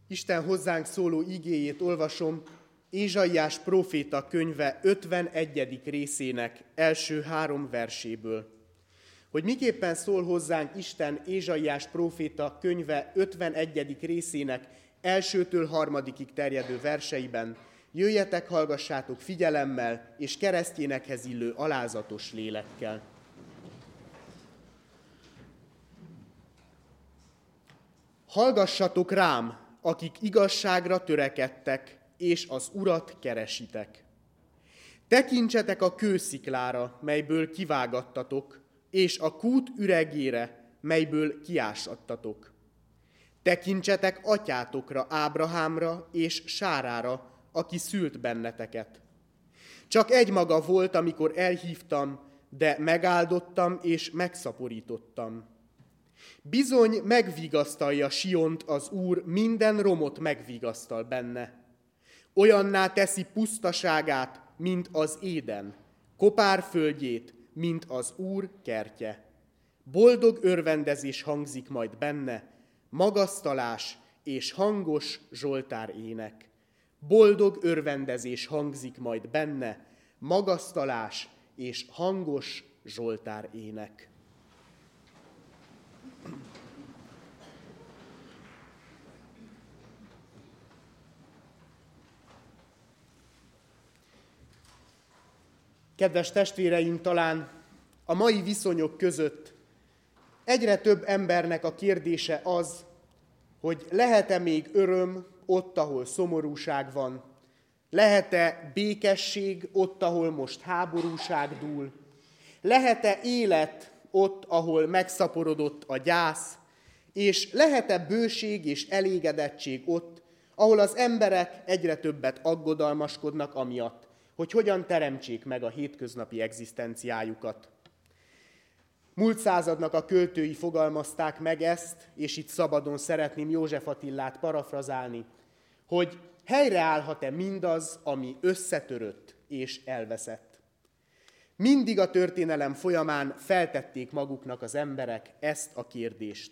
Isten hozzánk szóló igéjét olvasom Ézsaiás próféta könyve 51. részének első 3 verséből. Hogy miképpen szól hozzánk Isten Ézsaiás próféta könyve 51. részének elsőtől 3. terjedő verseiben, jöjjetek, hallgassátok figyelemmel és keresztjénekhez illő alázatos lélekkel. Hallgassatok rám, akik igazságra törekedtek, és az Urat keresitek. Tekintsetek a kősziklára, melyből kivágattatok, és a kút üregére, melyből kiásattatok. Tekintsetek atyátokra, Ábrahámra és Sárára, aki szült benneteket. Csak egy maga volt, amikor elhívtam, de megáldottam és megszaporítottam. Bizony megvigasztalja Siont az Úr, minden romot megvigasztal benne. Olyanná teszi pusztaságát, mint az Éden, kopár földjét, mint az Úr kertje. Boldog örvendezés hangzik majd benne, magasztalás és hangos zsoltár ének. Boldog örvendezés hangzik majd benne, magasztalás és hangos zsoltár ének. Kedves testvéreim, talán a mai viszonyok között egyre több embernek a kérdése az, hogy lehet-e még öröm ott, ahol szomorúság van, lehet-e békesség ott, ahol most háborúság dúl, lehet-e élet ott, ahol megszaporodott a gyász, és lehet-e bőség és elégedettség ott, ahol az emberek egyre többet aggodalmaskodnak amiatt, hogy hogyan teremtsék meg a hétköznapi egzisztenciájukat. Múlt századnak a költői fogalmazták meg ezt, és itt szabadon szeretném József Attilát parafrazálni, hogy helyreállhat-e mindaz, ami összetörött és elveszett. Mindig a történelem folyamán feltették maguknak az emberek ezt a kérdést.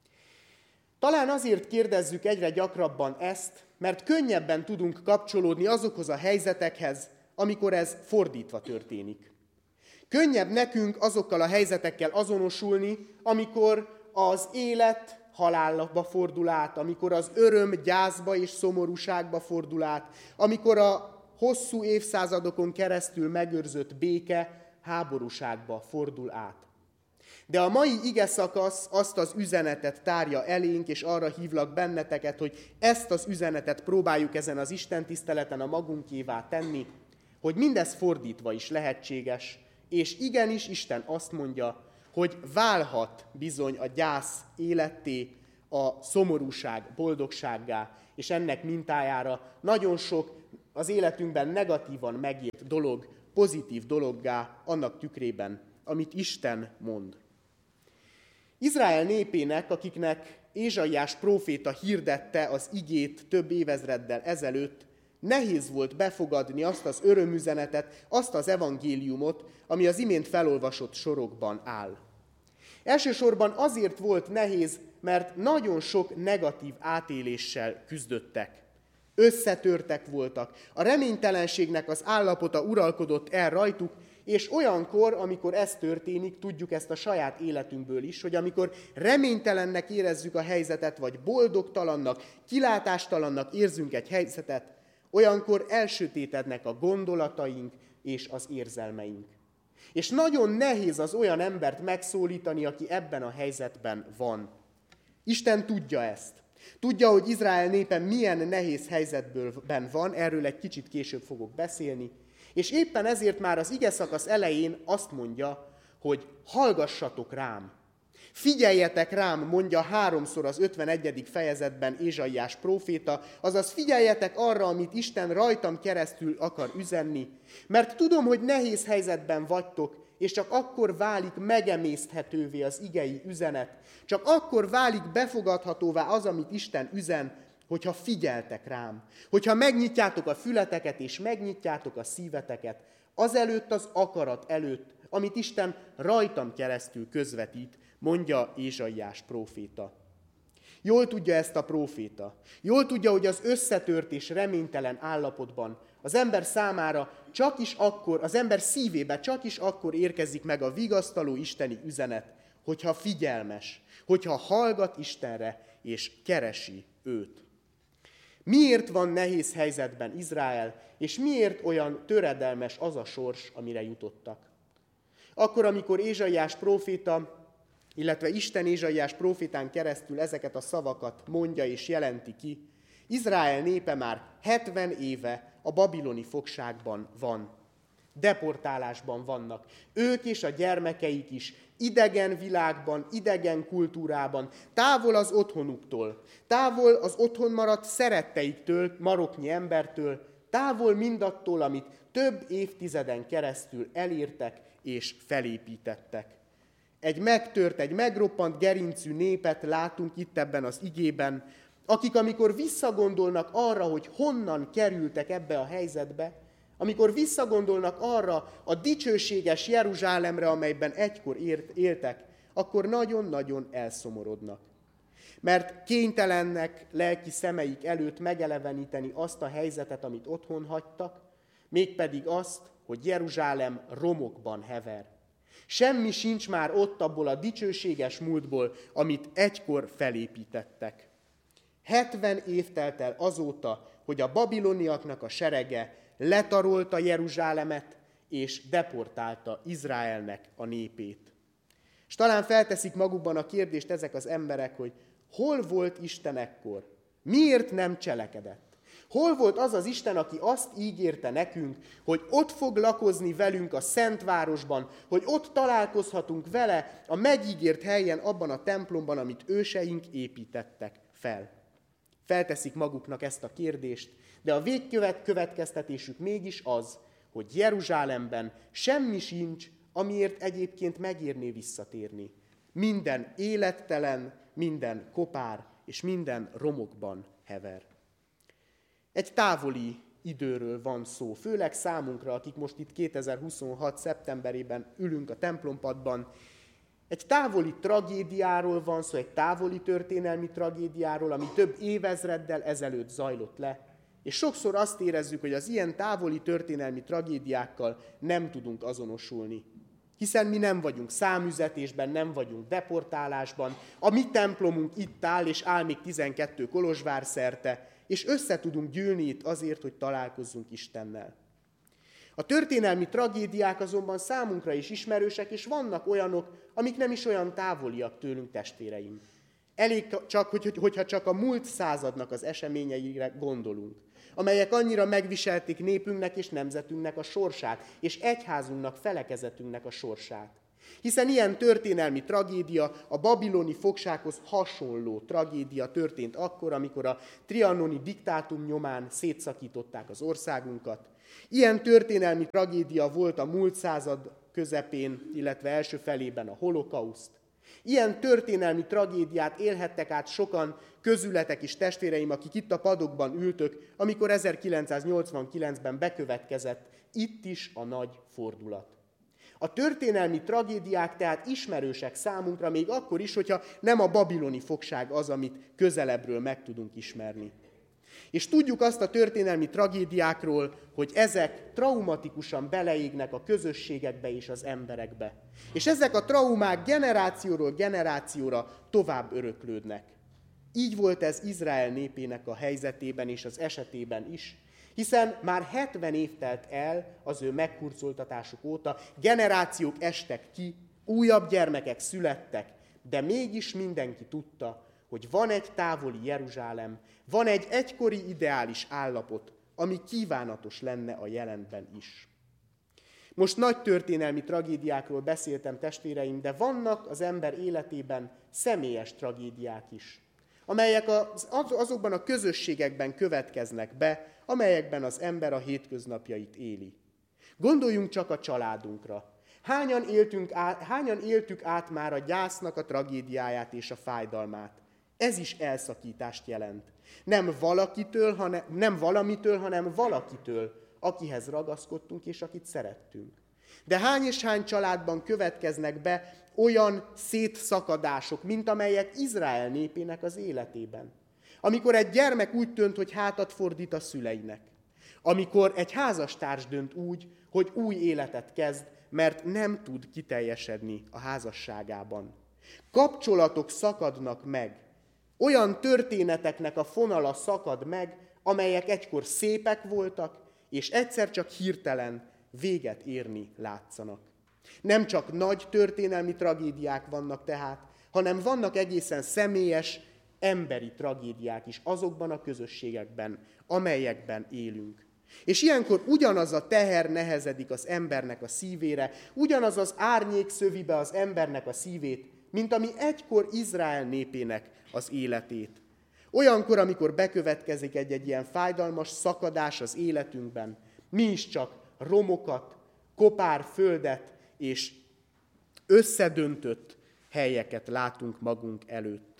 Talán azért kérdezzük egyre gyakrabban ezt, mert könnyebben tudunk kapcsolódni azokhoz a helyzetekhez, amikor ez fordítva történik. Könnyebb nekünk azokkal a helyzetekkel azonosulni, amikor az élet halálba fordul át, amikor az öröm gyászba és szomorúságba fordul át, amikor a hosszú évszázadokon keresztül megőrzött béke háborúságba fordul át. De a mai igeszakasz azt az üzenetet tárja elénk, és arra hívlak benneteket, hogy ezt az üzenetet próbáljuk ezen az istentiszteleten a magunkévá tenni, hogy mindez fordítva is lehetséges, és igenis Isten azt mondja, hogy válhat bizony a gyász életté, a szomorúság boldogsággá, és ennek mintájára nagyon sok az életünkben negatívan megélt dolog, pozitív dologgá annak tükrében, amit Isten mond. Izrael népének, akiknek Ézsaiás próféta hirdette az igét több évezreddel ezelőtt, nehéz volt befogadni azt az örömüzenetet, azt az evangéliumot, ami az imént felolvasott sorokban áll. Elsősorban azért volt nehéz, mert nagyon sok negatív átéléssel küzdöttek. Összetörtek voltak, a reménytelenségnek az állapota uralkodott el rajtuk, és olyankor, amikor ez történik, tudjuk ezt a saját életünkből is, hogy amikor reménytelennek érezzük a helyzetet, vagy boldogtalannak, kilátástalannak érzünk egy helyzetet, olyankor elsötétednek a gondolataink és az érzelmeink. És nagyon nehéz az olyan embert megszólítani, aki ebben a helyzetben van. Isten tudja ezt. Tudja, hogy Izrael népe milyen nehéz helyzetben van, erről egy kicsit később fogok beszélni, és éppen ezért már az igeszakasz elején azt mondja, hogy hallgassatok rám. Figyeljetek rám, mondja 3-szor az 51. fejezetben Ézsaiás próféta, azaz figyeljetek arra, amit Isten rajtam keresztül akar üzenni, mert tudom, hogy nehéz helyzetben vagytok, és csak akkor válik megemészthetővé az igei üzenet, csak akkor válik befogadhatóvá az, amit Isten üzen, hogyha figyeltek rám, hogyha megnyitjátok a fületeket és megnyitjátok a szíveteket, azelőtt az akarat előtt, amit Isten rajtam keresztül közvetít, mondja Ézsaiás próféta. Jól tudja ezt a próféta. Jól tudja, hogy az összetört és reménytelen állapotban az ember számára csak is akkor, az ember szívébe csak is akkor érkezik meg a vigasztaló isteni üzenet, hogyha figyelmes, hogyha hallgat Istenre és keresi őt. Miért van nehéz helyzetben Izrael, és miért olyan töredelmes az a sors, amire jutottak? Akkor, amikor Ézsaiás próféta, illetve Isten Ézsaiás prófétán keresztül ezeket a szavakat mondja és jelenti ki, Izrael népe már 70 éve a babiloni fogságban van. Deportálásban vannak. Ők és a gyermekeik is idegen világban, idegen kultúrában, távol az otthonuktól, távol az otthon maradt szeretteiktől, maroknyi embertől, távol mindattól, amit több évtizeden keresztül elértek és felépítettek. Egy megtört, egy megroppant gerincű népet látunk itt ebben az igében, akik amikor visszagondolnak arra, hogy honnan kerültek ebbe a helyzetbe, amikor visszagondolnak arra a dicsőséges Jeruzsálemre, amelyben egykor éltek, akkor nagyon-nagyon elszomorodnak. Mert kénytelennek lelki szemeik előtt megeleveníteni azt a helyzetet, amit otthon hagytak, mégpedig azt, hogy Jeruzsálem romokban hever. Semmi sincs már ott abból a dicsőséges múltból, amit egykor felépítettek. 70 év telt el azóta, hogy a babiloniaknak a serege letarolta Jeruzsálemet, és deportálta Izraelnek a népét. És talán felteszik magukban a kérdést ezek az emberek, hogy hol volt Isten ekkor? Miért nem cselekedett? Hol volt az az Isten, aki azt ígérte nekünk, hogy ott fog lakozni velünk a Szentvárosban, hogy ott találkozhatunk vele a megígért helyen, abban a templomban, amit őseink építettek fel? Felteszik maguknak ezt a kérdést, de a végkövetkeztetésük mégis az, hogy Jeruzsálemben semmi sincs, amiért egyébként megérné visszatérni. Minden élettelen, minden kopár és minden romokban hever. Egy távoli időről van szó, főleg számunkra, akik most itt 2026. szeptemberében ülünk a templompadban. Egy távoli tragédiáról van szó, egy távoli történelmi tragédiáról, ami több évezreddel ezelőtt zajlott le, és sokszor azt érezzük, hogy az ilyen távoli történelmi tragédiákkal nem tudunk azonosulni. Hiszen mi nem vagyunk számüzetésben, nem vagyunk deportálásban, a mi templomunk itt áll, és áll még 12 Kolozsvár szerte, és össze tudunk gyűlni itt azért, hogy találkozzunk Istennel. A történelmi tragédiák azonban számunkra is ismerősek, és vannak olyanok, amik nem is olyan távoliak tőlünk, testvéreim. Elég csak, hogyha csak a múlt századnak az eseményeire gondolunk, amelyek annyira megviselték népünknek és nemzetünknek a sorsát, és egyházunknak, felekezetünknek a sorsát. Hiszen ilyen történelmi tragédia, a babiloni fogsághoz hasonló tragédia történt akkor, amikor a trianoni diktátum nyomán szétszakították az országunkat. Ilyen történelmi tragédia volt a múlt század közepén, illetve első felében a holokauszt. Ilyen történelmi tragédiát élhettek át sokan közületek és testvéreim, akik itt a padokban ültök, amikor 1989-ben bekövetkezett itt is a nagy fordulat. A történelmi tragédiák tehát ismerősek számunkra, még akkor is, hogyha nem a babiloni fogság az, amit közelebbről meg tudunk ismerni. És tudjuk azt a történelmi tragédiákról, hogy ezek traumatikusan beleégnek a közösségekbe és az emberekbe. És ezek a traumák generációról generációra tovább öröklődnek. Így volt ez Izrael népének a helyzetében és az esetében is, hiszen már 70 év telt el az ő meghurcoltatásuk óta, generációk estek ki, újabb gyermekek születtek, de mégis mindenki tudta, hogy van egy távoli Jeruzsálem, van egy egykori ideális állapot, ami kívánatos lenne a jelenben is. Most nagy történelmi tragédiákról beszéltem, testvéreim, de vannak az ember életében személyes tragédiák is, amelyek azokban a közösségekben következnek be, amelyekben az ember a hétköznapjait éli. Gondoljunk csak a családunkra. Hányan éltük át már a gyásznak a tragédiáját és a fájdalmát? Ez is elszakítást jelent. Nem valamitől, hanem valakitől, akihez ragaszkodtunk és akit szerettünk. De hány és hány családban következnek be olyan szétszakadások, mint amelyek Izrael népének az életében. Amikor egy gyermek úgy dönt, hogy hátat fordít a szüleinek. Amikor egy házastárs dönt úgy, hogy új életet kezd, mert nem tud kiteljesedni a házasságában. Kapcsolatok szakadnak meg. Olyan történeteknek a fonala szakad meg, amelyek egykor szépek voltak, és egyszer csak hirtelen véget érni látszanak. Nem csak nagy történelmi tragédiák vannak tehát, hanem vannak egészen személyes, emberi tragédiák is azokban a közösségekben, amelyekben élünk. És ilyenkor ugyanaz a teher nehezedik az embernek a szívére, ugyanaz az árnyék szövi be az embernek a szívét, mint ami egykor Izrael népének az életét. Olyankor, amikor bekövetkezik egy ilyen fájdalmas szakadás az életünkben, mi is csak romokat, kopár földet és összedöntött helyeket látunk magunk előtt.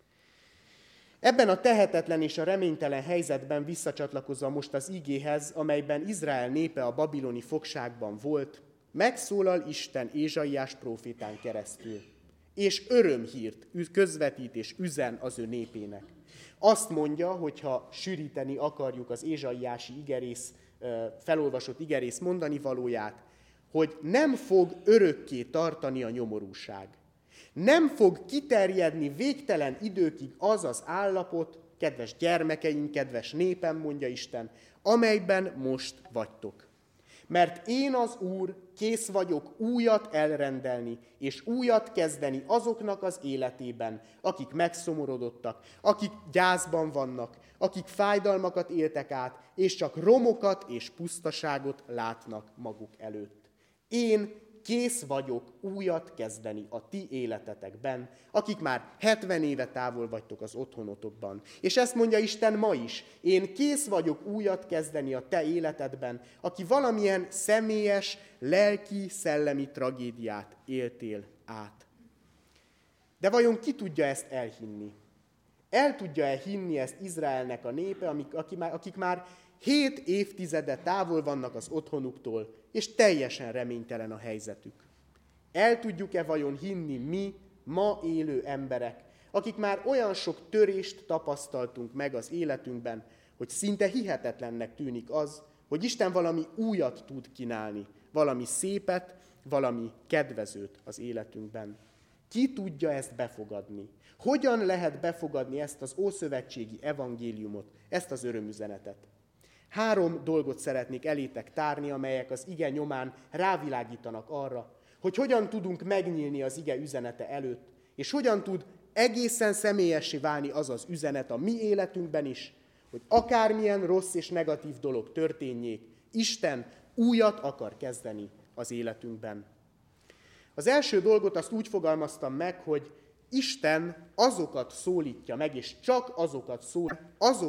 Ebben a tehetetlen és a reménytelen helyzetben visszacsatlakozva most az igéhez, amelyben Izrael népe a babiloni fogságban volt, megszólal Isten Ézsaiás prófétán keresztül, és örömhírt közvetít és üzen az ő népének. Azt mondja, hogyha sűríteni akarjuk az ézsaiási igerész, felolvasott igerész mondani valóját, hogy nem fog örökké tartani a nyomorúság. Nem fog kiterjedni végtelen időkig az az állapot, kedves gyermekeim, kedves népem, mondja Isten, amelyben most vagytok. Mert én az Úr kész vagyok újat elrendelni, és újat kezdeni azoknak az életében, akik megszomorodottak, akik gyászban vannak, akik fájdalmakat éltek át, és csak romokat és pusztaságot látnak maguk előtt. Én kész vagyok újat kezdeni a ti életetekben, akik már 70 éve távol vagytok az otthonotokban. És ezt mondja Isten ma is. Én kész vagyok újat kezdeni a te életedben, aki valamilyen személyes, lelki, szellemi tragédiát éltél át. De vajon ki tudja ezt elhinni? El tudja-e hinni ezt Izraelnek a népe, akik már 7 évtizede távol vannak az otthonuktól, és teljesen reménytelen a helyzetük? El tudjuk-e vajon hinni mi, ma élő emberek, akik már olyan sok törést tapasztaltunk meg az életünkben, hogy szinte hihetetlennek tűnik az, hogy Isten valami újat tud kínálni, valami szépet, valami kedvezőt az életünkben? Ki tudja ezt befogadni? Hogyan lehet befogadni ezt az ószövetségi evangéliumot, ezt az örömüzenetet? 3 dolgot szeretnék elétek tárni, amelyek az ige nyomán rávilágítanak arra, hogy hogyan tudunk megnyílni az ige üzenete előtt, és hogyan tud egészen személyessé válni az az üzenet a mi életünkben is, hogy akármilyen rossz és negatív dolog történjék, Isten újat akar kezdeni az életünkben. Az első dolgot azt úgy fogalmaztam meg, hogy Isten azokat szólítja meg, és csak azokat